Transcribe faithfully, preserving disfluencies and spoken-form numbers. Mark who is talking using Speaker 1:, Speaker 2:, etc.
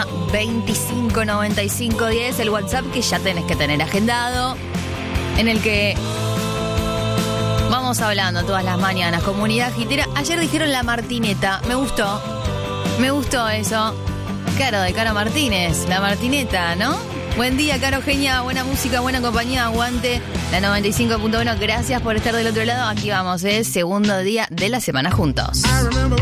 Speaker 1: noventa, veinticinco, noventa y cinco, diez, el WhatsApp que ya tenés que tener agendado, en el que vamos hablando todas las mañanas. Comunidad Gitera. Ayer dijeron la Martineta, me gustó, me gustó eso. Claro, de Caro Martínez, la Martineta, ¿no? Buen día, Caro Genia, buena música, buena compañía, aguante la noventa y cinco punto uno. Gracias por estar del otro lado. Aquí vamos, ¿eh? Segundo día de la semana juntos.